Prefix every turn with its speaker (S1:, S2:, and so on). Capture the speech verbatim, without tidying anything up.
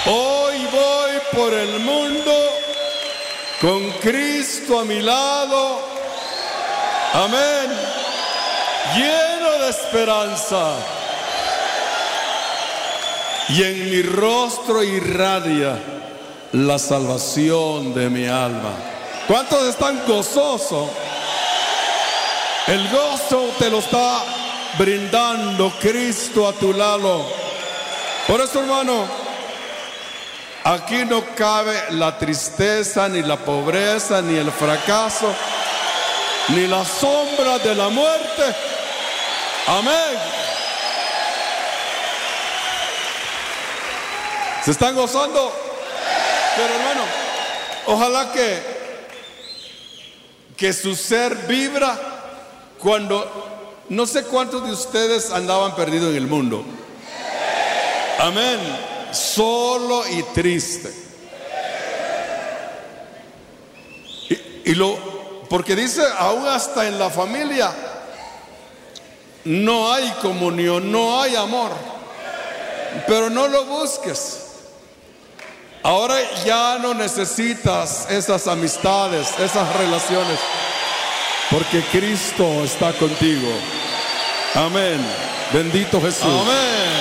S1: Hoy voy por el mundo con Cristo a mi lado. Amén. Lleno de esperanza. Y en mi rostro irradia la salvación de mi alma. ¿Cuántos están gozosos? El gozo te lo está brindando Cristo a tu lado. Por eso, hermano, aquí no cabe la tristeza, ni la pobreza, ni el fracaso, ni la sombra de la muerte. Amén. ¿Se están gozando? Pero hermano, ojalá que, que su ser vibra cuando, no sé cuántos de ustedes andaban perdidos en el mundo. Amén. Solo y triste. Y, y lo, porque dice, aún hasta en la familia no hay comunión, no hay amor. Pero no lo busques. Ahora ya no necesitas esas amistades, esas relaciones, porque Cristo está contigo. Amén. Bendito Jesús.
S2: Amén.